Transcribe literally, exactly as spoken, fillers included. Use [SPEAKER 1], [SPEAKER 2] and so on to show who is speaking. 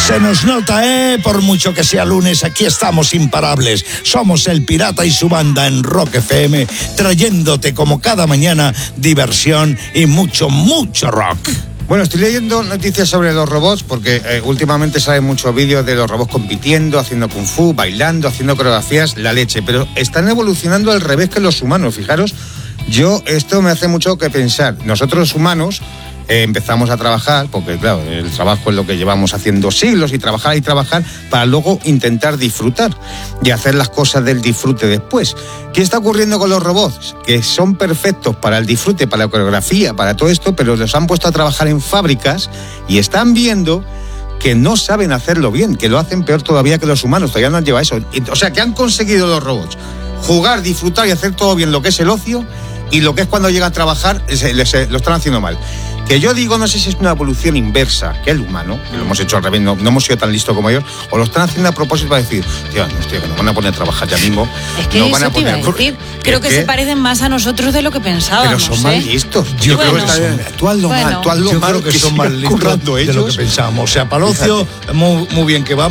[SPEAKER 1] Se nos nota, ¿eh? Por mucho que sea lunes, aquí estamos imparables. Somos El Pirata y su banda en Rock F M, trayéndote como cada mañana diversión y mucho, mucho rock.
[SPEAKER 2] Bueno, estoy leyendo noticias sobre los robots porque eh, últimamente salen muchos vídeos de los robots compitiendo, haciendo kung fu, bailando, haciendo coreografías, la leche. Pero están evolucionando al revés que los humanos. Fijaros, yo esto me hace mucho que pensar. Nosotros los humanos eh, empezamos a trabajar, porque claro, el trabajo es lo que llevamos haciendo siglos, y trabajar y trabajar para luego intentar disfrutar y hacer las cosas del disfrute después. ¿Qué está ocurriendo con los robots? Que son perfectos para el disfrute, para la coreografía, para todo esto, pero los han puesto a trabajar en fábricas y están viendo que no saben hacerlo bien, que lo hacen peor todavía que los humanos, todavía no han llevado eso. O sea, que han conseguido los robots jugar, disfrutar y hacer todo bien lo que es el ocio, y lo que es cuando llegan a trabajar se, les, lo están haciendo mal. Que yo digo, no sé si es una evolución inversa que el humano, que lo hemos hecho al revés, no, no hemos sido tan listos como ellos, o lo están haciendo a propósito para decir, tío, no, tío, que nos van a poner a trabajar ya mismo.
[SPEAKER 3] Es que
[SPEAKER 2] nos
[SPEAKER 3] eso
[SPEAKER 2] van a
[SPEAKER 3] te iba a
[SPEAKER 2] poner
[SPEAKER 3] decir. Creo que,
[SPEAKER 2] que
[SPEAKER 3] se parecen más a nosotros de lo que pensábamos.
[SPEAKER 2] Pero son
[SPEAKER 3] ¿eh?
[SPEAKER 2] más listos.
[SPEAKER 1] Yo
[SPEAKER 3] bueno,
[SPEAKER 1] creo que son,
[SPEAKER 2] tú hazlo
[SPEAKER 3] bueno,
[SPEAKER 2] mal, tú hazlo
[SPEAKER 1] yo
[SPEAKER 2] mal,
[SPEAKER 1] creo que, que son más listos de
[SPEAKER 2] ellos.
[SPEAKER 1] lo que pensamos. O sea, Palacio, muy, muy bien que va,